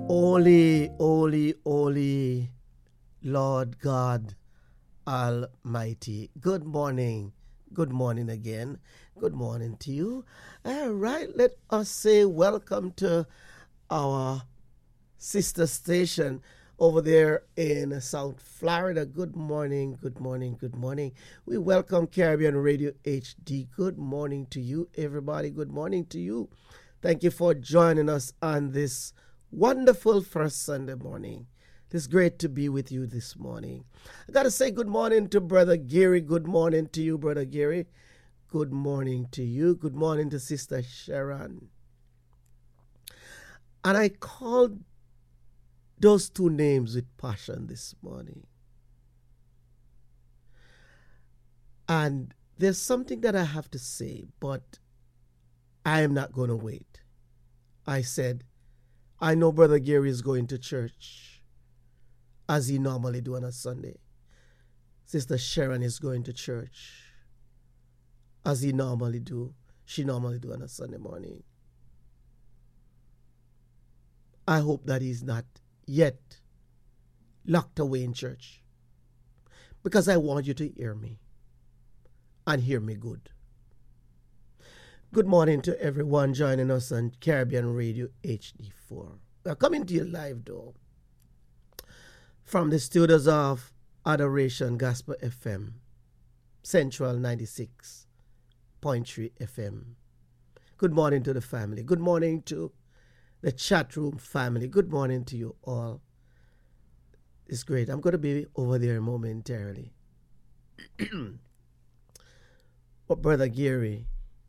Holy, holy, holy, Lord God Almighty. Good morning. Good morning again. Good morning to you. All right, let us say welcome to our sister station over there in South Florida. Good morning, good morning, good morning. We welcome Caribbean Radio HD. Good morning to you, everybody. Good morning to you. Thank you for joining us on this wonderful first Sunday morning. It's great to be with you this morning. I got to say good morning to Brother Gary. Good morning to you, Brother Gary. Good morning to you. Good morning to Sister Sharon. And I called those two names with passion this morning. And there's something that I have to say, but I am not going to wait. I said, I know Brother Gary is going to church as he normally do on a Sunday. Sister Sharon is going to church as she normally do on a Sunday morning. I hope that he's not yet locked away in church, because I want you to hear me and hear me good. Good morning to everyone joining us on Caribbean Radio HD4. We're coming to you live, though, from the studios of Adoration Gospel FM, Central 96.3 FM. Good morning to the family. Good morning to the chat room family. Good morning to you all. It's great. I'm going to be over there momentarily. But Brother Gary.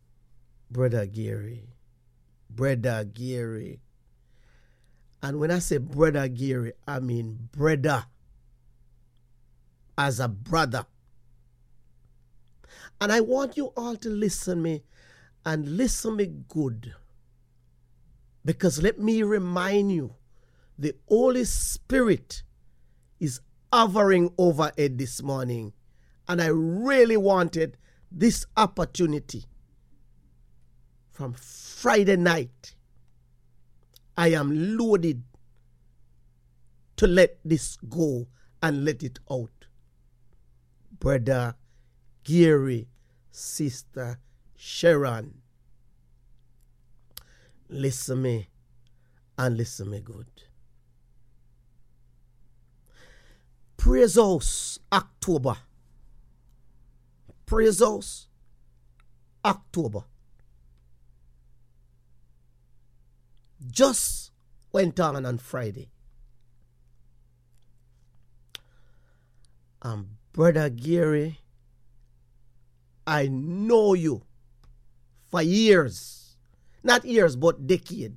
And when I say Brother Gary, I mean brother as a brother. And I want you all to listen me and listen me good. Because let me remind you, the Holy Spirit is hovering over it this morning. And I really wanted this opportunity. From Friday night, I am loaded to let this go and let it out. Brother Gary, Sister Sharon, listen me and listen me good. Praise House October. Praise House October. Just went on Friday. And Brother Gary, I know you for years. Not years, but decade.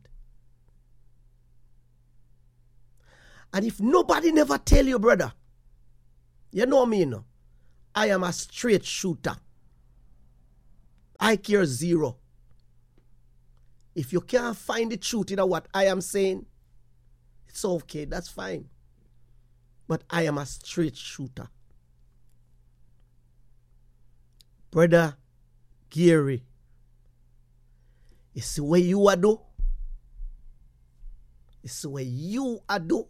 And if nobody never tell you, brother, you know me, no? I am a straight shooter. I care zero. If you can't find the truth in what I am saying, it's okay, that's fine. But I am a straight shooter. Brother Gary, it's the way you are do. It's the way you are do.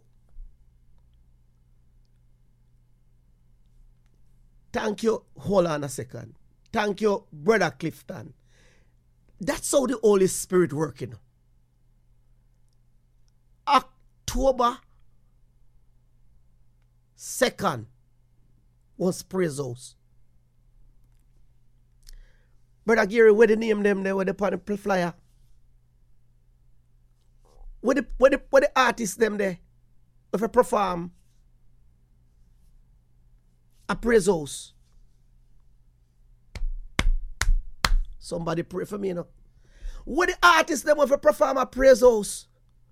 Thank you. Hold on a second. Thank you, Brother Clifton. That's how the Holy Spirit working. October 2nd was Praise House. Brother Gary, where the name them there, where the on the flyer? Where the artists them there? If I perform a Praise House. Somebody pray for me, you know. What the artists them want to perform a Praise House?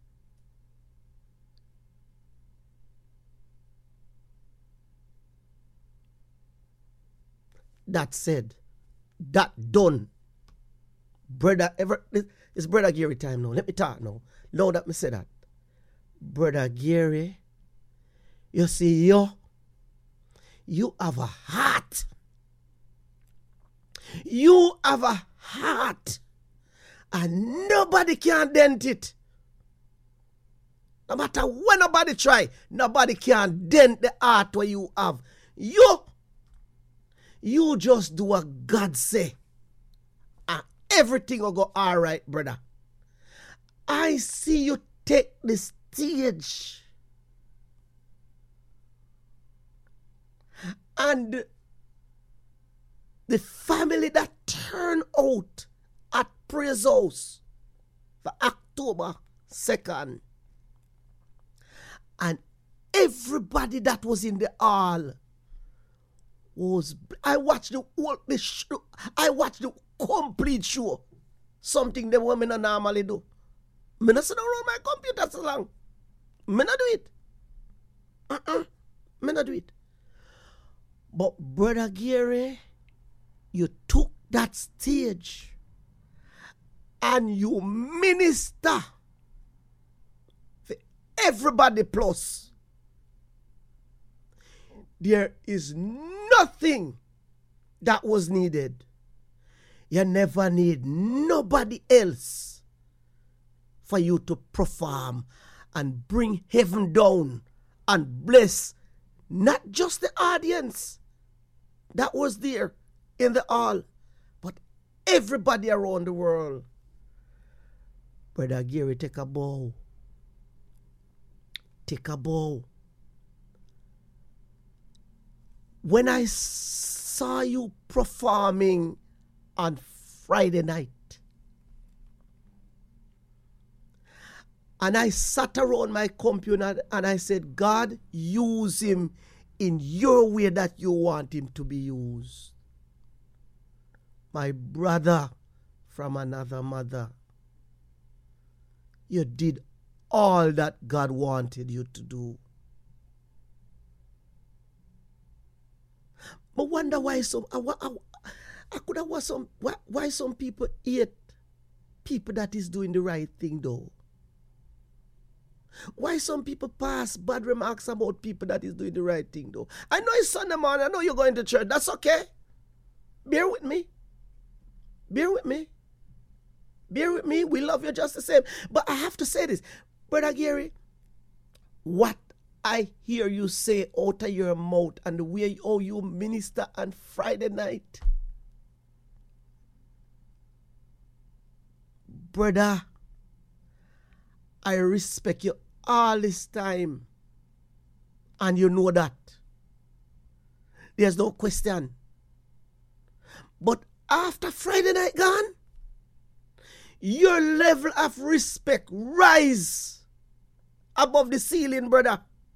That said, that done. Brother, it's Brother Gary time now. Let me talk now. Now that me say that. Brother Gary, you see, you have a heart. You have a heart. And nobody can dent it. No matter when nobody try, nobody can dent the heart where you have. You just do what God say. And everything will go all right, brother. I see you take the stage. And the family that turned out at Praise House for October 2nd. And everybody that was in the hall was... I watched the show. I watched the complete show. Something the women don't normally do. I don't sit around my computer so long. I don't do it. I don't do it. But Brother Gary, you took that stage and you minister for everybody plus. There is nothing that was needed. You never need nobody else for you to perform and bring heaven down and bless not just the audience that was there in the hall, but everybody around the world. Brother Gary, take a bow. Take a bow. When I saw you performing on Friday night, and I sat around my computer and I said, God, use him in your way that you want him to be used. My brother from another mother, you did all that God wanted you to do. But wonder why I could have watched why some people hate people that is doing the right thing though. Why some people pass bad remarks about people that is doing the right thing though. I know it's Sunday morning, I know you're going to church, that's okay. Bear with me. Bear with me. Bear with me, we love you just the same. But I have to say this, Brother Gary, what I hear you say out of your mouth and the way you minister on Friday night. Brother, I respect you all this time. And you know that. There's no question. But after Friday night gone, your level of respect rise above the ceiling, brother.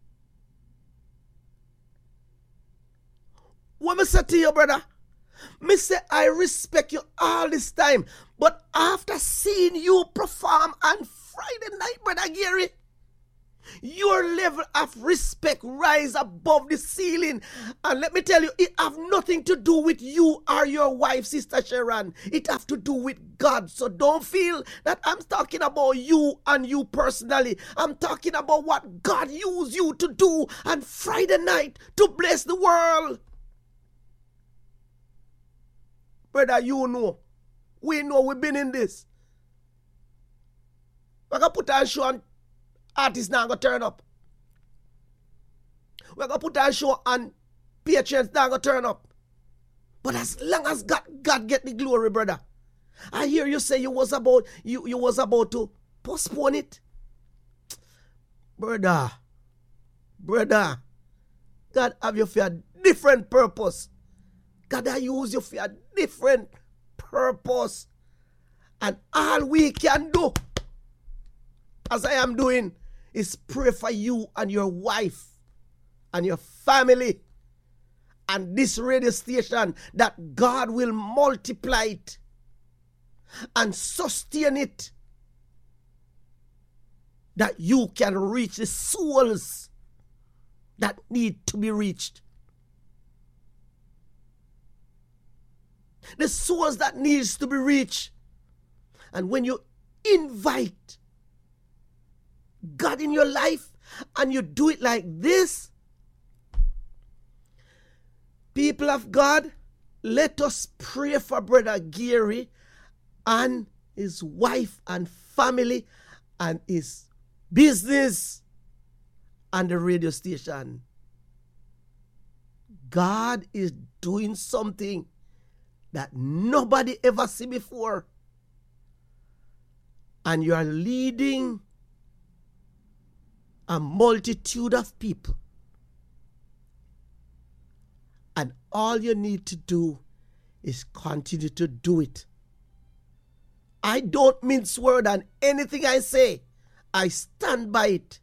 What I say to you, brother? Me say I respect you all this time. But after seeing you perform on Friday night, Brother Gary, your level of respect rise above the ceiling. And let me tell you, it have nothing to do with you or your wife, Sister Sharon. It have to do with God. So don't feel that I'm talking about you and you personally. I'm talking about what God used you to do on Friday night to bless the world. Brother, you know. We know we've been in this. We're going to put on show and artists now going to turn up. We're going to put on show and patrons now going to turn up. But as long as God get the glory, brother. I hear you say you was about to postpone it. Brother, God have you for a different purpose. God I use you for a different purpose. And all we can do, as I am doing, is pray for you and your wife and your family and this radio station that God will multiply it and sustain it, that you can reach the souls that need to be reached. The souls that needs to be reached. And when you invite God in your life and you do it like this, people of God, let us pray for Brother Gary and his wife and family and his business. and the radio station. God is doing something that nobody ever seen before. And you are leading a multitude of people. And all you need to do is continue to do it. I don't mince word, and anything I say, I stand by it.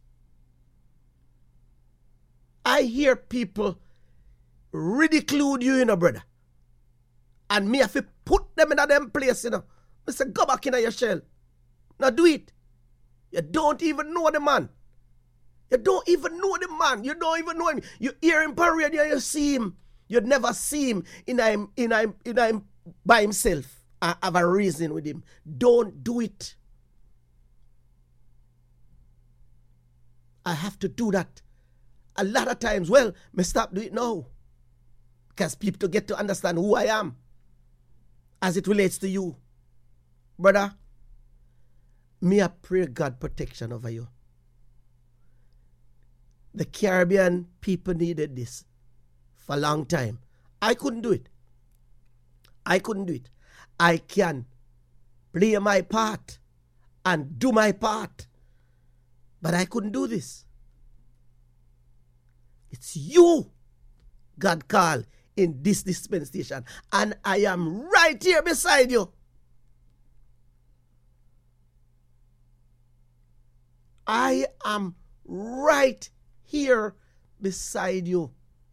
I hear people ridicule you, brother. And me have to put them in them place, I say, go back in your shell. Now do it. You don't even know the man. You don't even know the man. You don't even know him. You hear him parade, you see him. You'd never see him in him by himself. I have a reason with him. Don't do it. I have to do that. A lot of times, me stop do it now. Because people get to understand who I am as it relates to you. Brother, me I pray God protection over you. The Caribbean people needed this for a long time. I couldn't do it. I can play my part and do my part. But I couldn't do this. It's you God called in this dispensation. And I am right here beside you. I am right here beside you.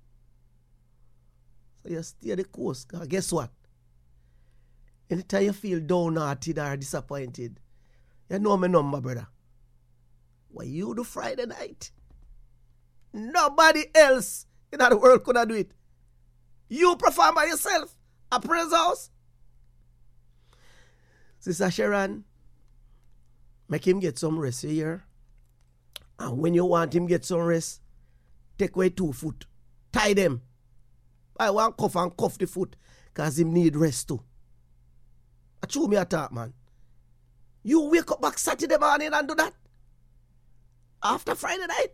So you stay the course. Because guess what? Anytime you feel downhearted or disappointed, you know my number, brother. What you do Friday night, nobody else in the world could do it. You perform by yourself at Praise House. Sister Sharon, make him get some rest here. And when you want him get some rest, take away 2 foot. Tie them. I want cuff and cuff the foot. Because him need rest too. I chew me a talk, man. You wake up back Saturday morning and do that. After Friday night.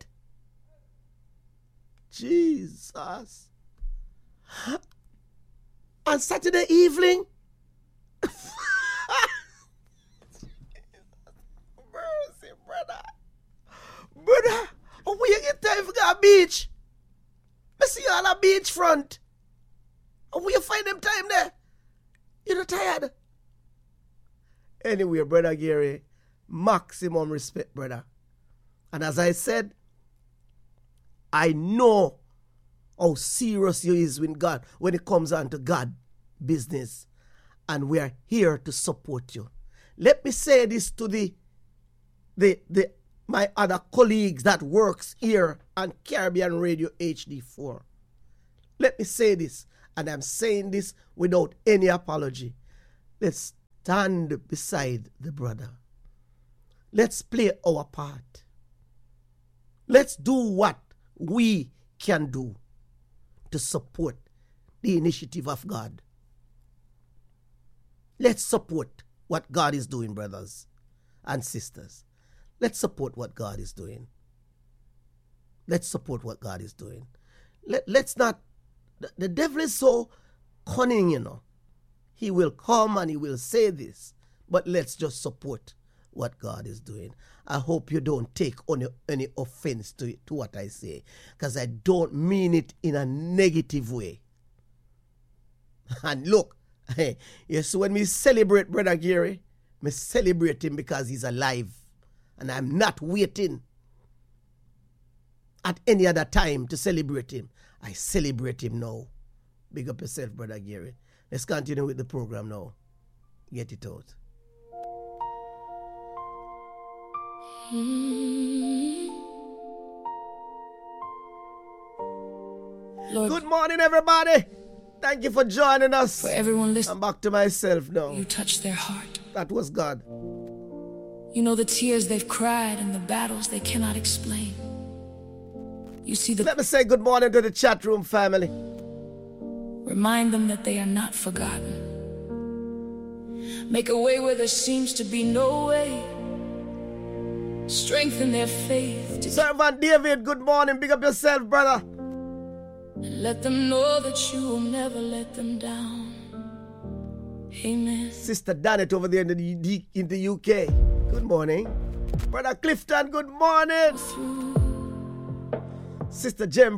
Jesus. And Saturday evening. Mercy, brother. Brother, where you get time for go to beach? I see you on a beach front. Where you find them time there? You're not tired? Anyway, Brother Gary, maximum respect, brother. And as I said, I know how serious you is with God when it comes on to God business. And we are here to support you. Let me say this to my other colleagues that works here on Caribbean Radio HD4. Let me say this, and I'm saying this without any apology. Let's stand beside the brother. Let's play our part. Let's do what we can do to support the initiative of God. Let's support what God is doing, brothers and sisters. Let's support what God is doing. Let's support what God is doing. Let's not, the devil is so cunning, He will come and he will say this, but let's just support what God is doing. I hope you don't take any offense to what I say, because I don't mean it in a negative way. And look, yes, when we celebrate Brother Gary, we celebrate him because he's alive. And I'm not waiting at any other time to celebrate him. I celebrate him now. Big up yourself, Brother Gary. Let's continue with the program now. Get it out. Lord, good morning, everybody. Thank you for joining us. For everyone listening, I'm back to myself now. You touched their heart. That was God. You know the tears they've cried and the battles they cannot explain. You see the... Let me say good morning to the chat room family. Remind them that they are not forgotten. Make a way where there seems to be no way. strengthen their faith. Servant David, good morning. Big up yourself, brother. And let them know that you will never let them down. Amen. Sister Danet over there in the UK. Good morning. Brother Clifton, good morning. Sister Jem